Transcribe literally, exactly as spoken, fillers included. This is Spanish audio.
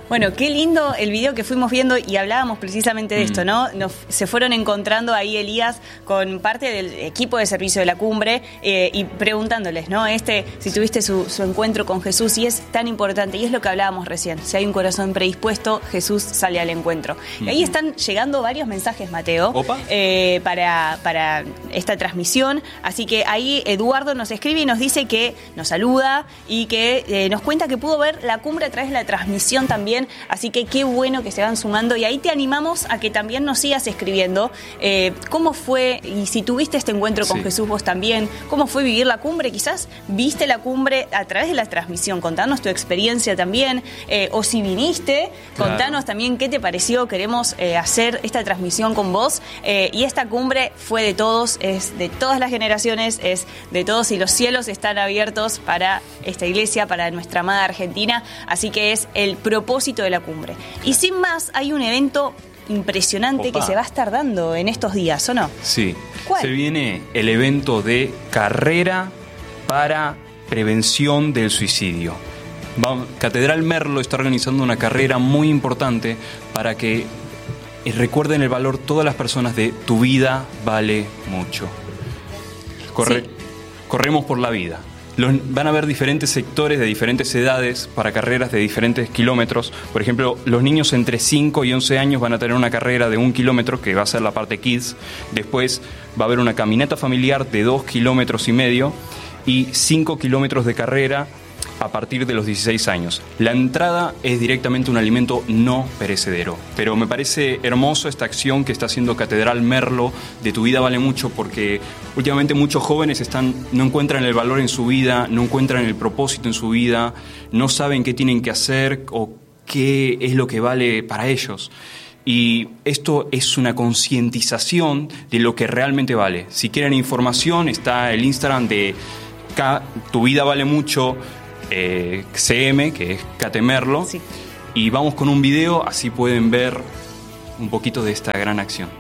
Bueno, qué lindo el video que fuimos viendo y hablábamos precisamente de Mm. esto, ¿no? Nos, se fueron encontrando ahí Elías con parte del equipo de servicio de la cumbre eh, y preguntándoles, ¿no? Este, si tuviste su, su encuentro con Jesús, y es tan importante, y es lo que hablábamos recién, si hay un corazón predispuesto, Jesús sale al encuentro. Mm. Y ahí están llegando varios mensajes, Mateo, eh, para, para esta transmisión, así que ahí Eduardo nos escribe y nos dice que nos saluda y que eh, nos cuenta que pudo ver la cumbre a través de la transmisión también. Así que qué bueno que se van sumando y ahí te animamos a que también nos sigas escribiendo eh, cómo fue, y si tuviste este encuentro con sí. Jesús vos también, cómo fue vivir la cumbre, quizás viste la cumbre a través de la transmisión, contanos tu experiencia también, eh, o si viniste, claro. Contanos también qué te pareció, queremos eh, hacer esta transmisión con vos, eh, y esta cumbre fue de todos, es de todas las generaciones, es de todos y los cielos están abiertos para esta iglesia, para nuestra amada Argentina, así que es el propósito de la cumbre. Y sin más, hay un evento impresionante Opa. que se va a estar dando en estos días, ¿o no? Sí. ¿Cuál? Se viene el evento de carrera para prevención del suicidio. Catedral Merlo está organizando una carrera muy importante para que recuerden el valor todas las personas de tu vida vale mucho. Corre, sí. Corremos por la vida. Los, van a haber diferentes sectores de diferentes edades para carreras de diferentes kilómetros. Por ejemplo, los niños entre cinco y once años van a tener una carrera de un kilómetro, que va a ser la parte Kids. Después va a haber una caminata familiar de dos kilómetros y medio y cinco kilómetros de carrera a partir de los dieciséis años. La entrada es directamente un alimento no perecedero. Pero me parece hermoso esta acción que está haciendo Catedral Merlo de Tu Vida Vale Mucho, porque últimamente muchos jóvenes están, no encuentran el valor en su vida, no encuentran el propósito en su vida, no saben qué tienen que hacer o qué es lo que vale para ellos. Y esto es una concientización de lo que realmente vale. Si quieren información, está el Instagram de K, Tu Vida Vale Mucho, Eh, C M, que es Catemerlo, sí. Y vamos con un video, así pueden ver un poquito de esta gran acción.